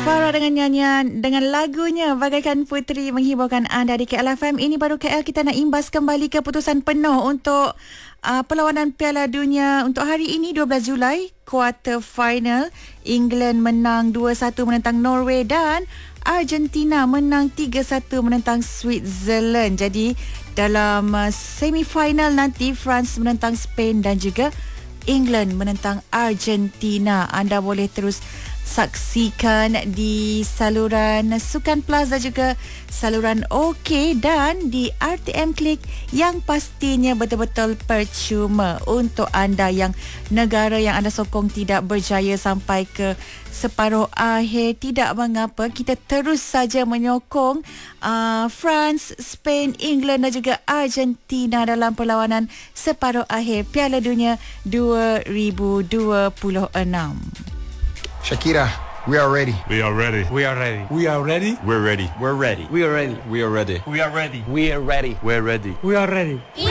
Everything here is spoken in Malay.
Farah dengan nyanyian dengan lagunya Bagaikan Puteri menghiburkan anda di KL FM. Ini baru KL, kita nak imbas kembali keputusan penuh untuk perlawanan Piala Dunia untuk hari ini 12 Julai. Quarter final, England menang 2-1 menentang Norway dan Argentina menang 3-1 menentang Switzerland. Jadi dalam semifinal nanti France menentang Spain dan juga England menentang Argentina. Anda boleh terus saksikan di saluran Sukan Plus dan juga saluran OK dan di RTM Klik, yang pastinya betul-betul percuma untuk anda yang negara yang anda sokong tidak berjaya sampai ke separuh akhir. Tidak mengapa, kita terus saja menyokong France, Spain, England dan juga Argentina dalam perlawanan separuh akhir Piala Dunia 2026. Shakira, we are ready. We are ready. We are ready. We are ready. We're ready. We're ready. We are ready. We are ready. We are ready. We are ready. We're ready. We are ready. We